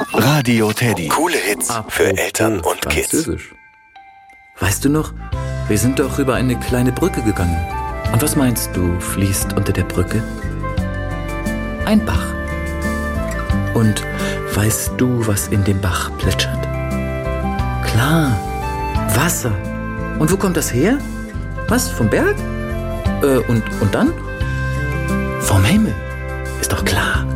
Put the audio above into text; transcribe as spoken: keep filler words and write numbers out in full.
Radio Teddy. Coole Hits für Eltern und Kids. Französisch. Weißt du noch, wir sind doch über eine kleine Brücke gegangen. Und was meinst du, fließt unter der Brücke? Ein Bach. Und weißt du, was in dem Bach plätschert? Klar, Wasser. Und wo kommt das her? Was, vom Berg? Äh, und, und dann? Vom Himmel. Ist doch klar.